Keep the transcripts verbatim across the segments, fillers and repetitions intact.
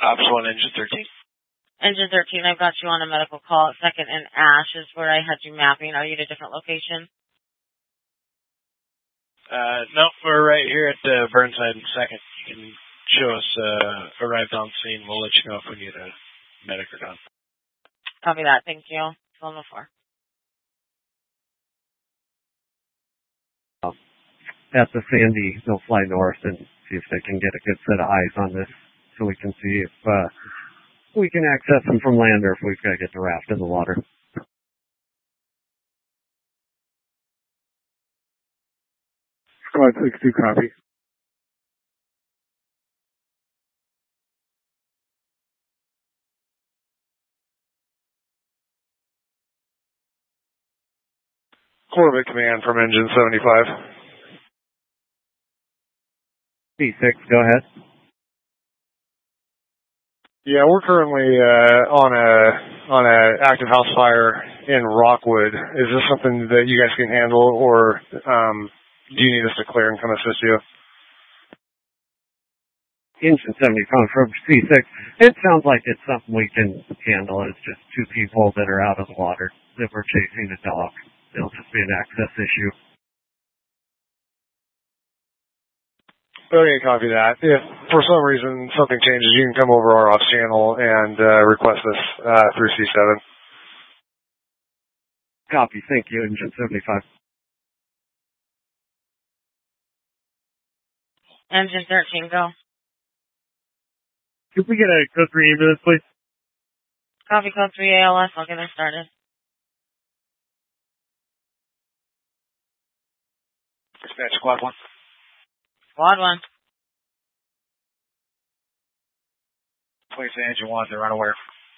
Ops one, Engine thirteen. Engine thirteen, I've got you on a medical call at second and Ash is where I had you mapping. Are you at a different location? Uh, no, we're right here at uh, Burnside and second. You can show us uh, arrived on scene. We'll let you know if we need a medic or not. Copy that. Thank you. one oh four. At the Sandy, they'll fly north and see if they can get a good set of eyes on this so we can see if uh, we can access them from land or if we've got to get the raft in the water. Squad six two, copy. Corvette Command from Engine seventy-five. B six, go ahead. Yeah, we're currently uh, on a on a active house fire in Rockwood. Is this something that you guys can handle, or um, do you need us to clear and come assist you? Engine seventy-five from C six. It sounds like it's something we can handle. It's just two people that are out of the water that were chasing a dog. It'll just be an access issue. Okay, copy that. If for some reason something changes, you can come over our off channel and uh, request this uh, through C seven. Copy. Thank you, Engine seventy-five. Engine thirteen, go. Could we get a code three ambulance, please? Copy code three A L S. I'll get it started. Dispatch squad one. Squad one. Place the engine one. They're unaware.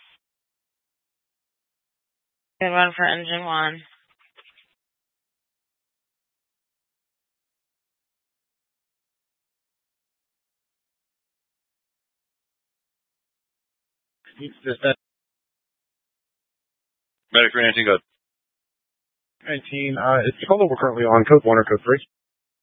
Good run for engine one. Medic nineteen, good. nineteen, uh, it's called we're currently on code one or code three.